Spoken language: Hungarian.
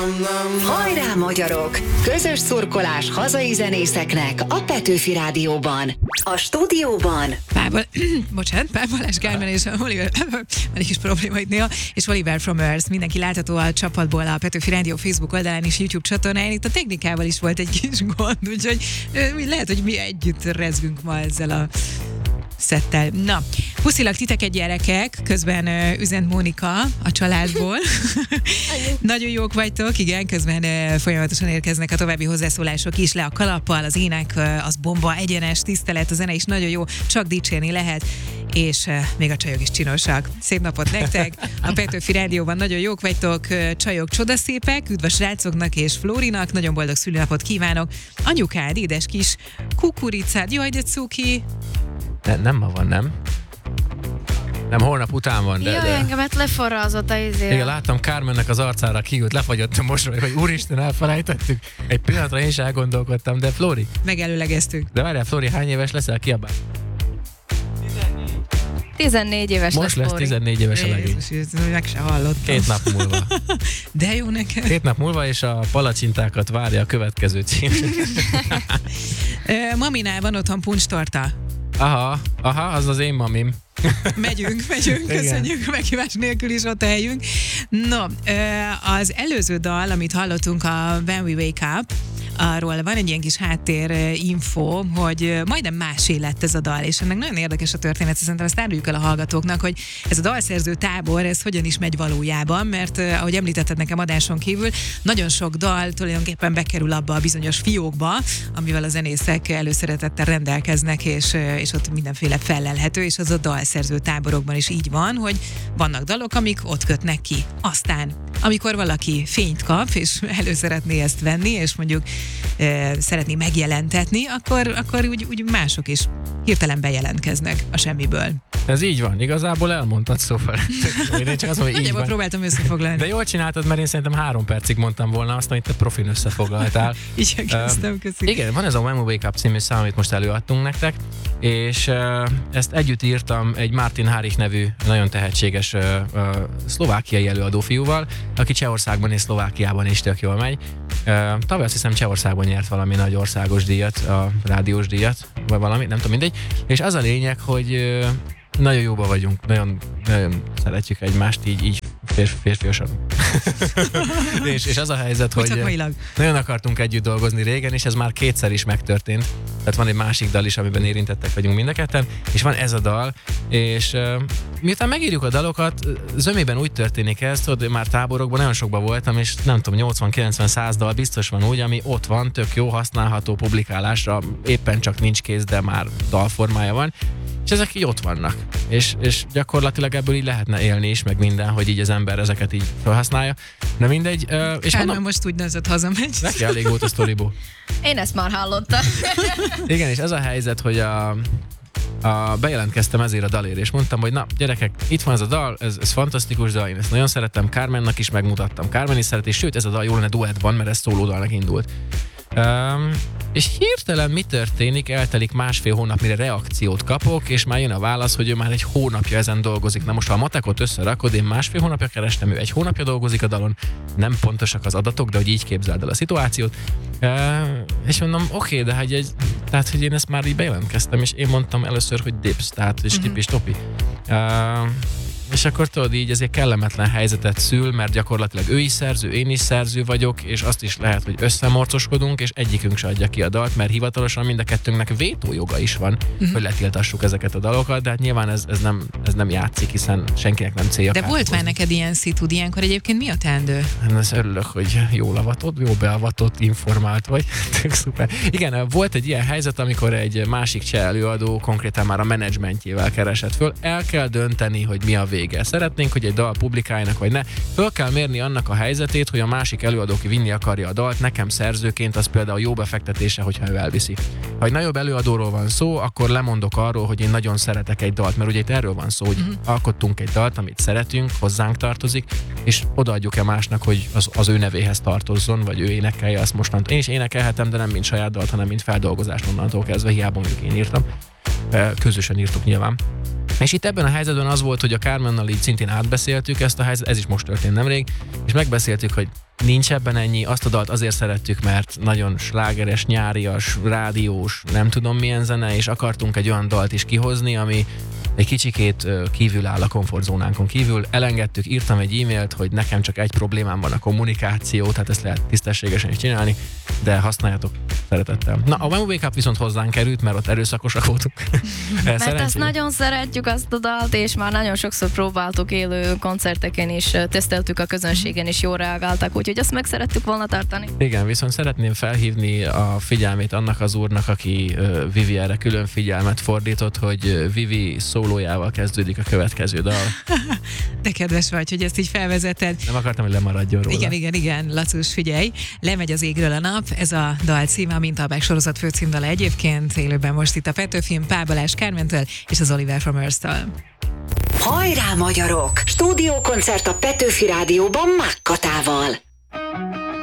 Hajrá, magyarok! Közös szurkolás hazai zenészeknek a Petőfi Rádióban. A stúdióban Pál Balázs Kármen és Oliver, van egy kis probléma itt néha, és Oliver from Earth. Mindenki látható a csapatból a Petőfi Rádió Facebook oldalán és YouTube csatornáján. Itt a technikával is volt egy kis gond, úgyhogy lehet, hogy mi együtt rezgünk ma ezzel a szettel. Na, puszilak titeket, gyerekek, közben üzent Mónika a családból. Nagyon jók vagytok, igen, közben folyamatosan érkeznek a további hozzászólások is, le a kalappal, az ének, az bomba, egyenes, tisztelet, a zene is nagyon jó, csak dicsérni lehet, és még a csajok is csinosak. Szép napot nektek! A Petőfi Rádióban nagyon jók vagytok, csajok csodaszépek, üdv a srácoknak és Flórinak, nagyon boldog szülinapot kívánok. Anyukád, édes kis kukoricád, jaj, de cuki! Nem ma van, nem? Nem, holnap után van, de... Jaj, engemet leforrazott a izé. Igen, láttam Carmennek az arcára kiült, lefagyott a mosoly, hogy úristen, elfelejtettük. Egy pillanatra én is elgondolkodtam, de Flóri... Megelőlegeztük. De várjál, Flóri, hány éves leszel? Kiabál. 14 éves Most lesz 14 éves a legény. Jézus, meg se hallottam. 2 nap múlva. De jó neked. 2 nap múlva, és a palacsintákat várja a következő cím. Maminál van otthon puncstorta. Aha, az az én mamim. Megyünk, köszönjük, meghívás nélkül is ott a helyünk. No, az előző dal, amit hallottunk, a When We Wake Up, arról van egy ilyen kis háttér info, hogy majdnem másé lett ez a dal, és ennek nagyon érdekes a történet, szerintem ezt áruljuk el a hallgatóknak, hogy ez a dalszerző tábor, ez hogyan is megy valójában, mert ahogy említetted nekem adáson kívül, nagyon sok dal tulajdonképpen bekerül abba a bizonyos fiókba, amivel a zenészek előszeretettel rendelkeznek, és ott mindenféle fellelhető, és az a dalszerző táborokban is így van, hogy vannak dalok, amik ott kötnek ki. Aztán, amikor valaki fényt kap, és elő szeretné ezt venni, és mondjuk szeretné megjelentetni, akkor úgy mások is hirtelen bejelentkeznek a semmiből. Ez így van, igazából elmondtad, szóval. Én csak azt mondom, hogy így van. Próbáltam összefoglalni. De jól csináltad, mert én szerintem 3 percig mondtam volna azt, amit te profin összefoglaltál. Igyekeztem, köszönöm. Igen, van ez a When We Wake Up című szám, amit most előadtunk nektek, és ezt együtt írtam egy Martin Harich nevű nagyon tehetséges szlovákiai előadó fiúval, aki Csehországban és Szlovákiában is tök jól megy. Tavaly azt hiszem Csehországban nyert valami nagy országos díjat, a rádiós díjat, vagy valami, nem tudom, mindegy. És az a lényeg, hogy nagyon jóba vagyunk, nagyon szeretjük egymást, így férfiasan. és az a helyzet, hogy nagyon akartunk együtt dolgozni régen, és ez már 2-szer is megtörtént. Tehát van egy másik dal is, amiben érintettek vagyunk mind a ketten, és van ez a dal, és miután megírjuk a dalokat, zömében úgy történik ez, hogy már táborokban nagyon sokban voltam, és nem tudom, 80-90-100 dal biztos van úgy, ami ott van, tök jó, használható publikálásra, éppen csak nincs kész, de már dalformája van. És ezek így ott vannak. És gyakorlatilag ebből így lehetne élni is, meg minden, hogy így az ember ezeket így felhasználja. De mindegy. És Kármen most úgy nézett, hazamegy. Neki elég volt a sztoriból. Én ezt már hallottam. Igen, és ez a helyzet, hogy bejelentkeztem ezért a dalért, és mondtam, hogy na, gyerekek, itt van ez a dal, ez fantasztikus dal, én ezt nagyon szerettem, Carmennak is megmutattam, Carmen is szereti, sőt, ez a dal jó lenne duettban, mert ez szólódalnak indult. És hirtelen mi történik? Eltelik 1,5 hónap, mire reakciót kapok, és már jön a válasz, hogy ő már 1 hónapja ezen dolgozik. Na most, ha a matekot összerakod, én 1,5 hónapja kerestem, ő 1 hónapja dolgozik a dalon, nem pontosak az adatok, de hogy így képzeld el a szituációt. És mondom, oké, de tehát, hogy én ezt már így bejelentkeztem, és én mondtam először, hogy dips, tehát és tip és topi. És akkor tudod, így ezért kellemetlen helyzetet szül, mert gyakorlatilag ő is szerző, én is szerző vagyok, és azt is lehet, hogy összemorcoskodunk, és egyikünk se adja ki a dalt, mert hivatalosan mind a kettőnknek vétójoga is van, hogy letiltassuk ezeket a dalokat, de hát nyilván ez nem játszik, hiszen senkinek nem célja. De volt már neked ilyen szitud, ilyenkor egyébként mi a teendő? Ezt örülök, hogy jól avatott, jó beavatott, informált vagy. Tök szuper. Igen, volt egy ilyen helyzet, amikor egy másik cseh előadó konkrétan már a menedzsmentjével keresett föl. El kell dönteni, hogy mi a vége. Szeretnénk, hogy egy dal publikáljanak, vagy ne. Föl kell mérni annak a helyzetét, hogy a másik előadó, aki vinni akarja a dalt, nekem szerzőként az például jó befektetése, hogyha ő elviszi. Ha egy nagyobb előadóról van szó, akkor lemondok arról, hogy én nagyon szeretek egy dalt, mert ugye itt erről van szó, hogy alkottunk egy dalt, amit szeretünk, hozzánk tartozik, és odaadjuk-e másnak, hogy az ő nevéhez tartozzon, vagy ő énekelje azt mostantól. Én is énekelhetem, de nem mint saját dalt, hanem mint feldolgozást onnantól kezdve, hiába mondjuk én írtam. Közösen írtuk nyilván. És itt ebben a helyzetben az volt, hogy a Carmennal így szintén átbeszéltük ezt a helyzetet, ez is most történt nemrég, és megbeszéltük, hogy nincs ebben ennyi, azt a dalt azért szerettük, mert nagyon slágeres, nyárias, rádiós, nem tudom milyen zene, és akartunk egy olyan dalt is kihozni, ami egy kicsikét kívül áll a komfortzónánkon kívül. Elengedtük, írtam egy e-mailt, hogy nekem csak egy problémám van, a kommunikáció, tehát ezt lehet tisztességesen is csinálni, de használjátok szeretettel. Na, a When We Wake Up viszont hozzánk került, mert ott erőszakosak voltunk. Mert ezt nagyon szeretjük, azt a dalt, és már nagyon sokszor próbáltuk élő koncerteken is, teszteltük a közönségen is, jól reagáltak, úgyhogy azt meg szerettük volna tartani. Igen, viszont szeretném felhívni a figyelmét annak az úrnak, aki Vivi erre külön figyelmet fordított, hogy Vivi szólójával kezdődik a következő dal. De kedves vagy, hogy ezt így felvezeted. Nem akartam, hogy lemaradjon róla. Igen, Lacus, figyelj. Lemegy az égről a nap, ez a dal címe, a Mintabák sorozat főcímdala egyébként, élőben most itt a Petőfin, Pál Balázs Kármentől és az Oliver from Earth-től. Hajrá, magyarok! Stúdiókoncert a Petőfi Rádióban Mákkatával.